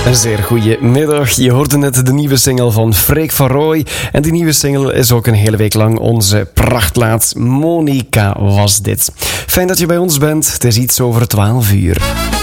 Een zeer goede middag. Je hoorde net de nieuwe single van Freek van Rooij. En die nieuwe single is ook een hele week lang onze prachtplaat. Monica was dit. Fijn dat je bij ons bent. Het is iets over 12 uur.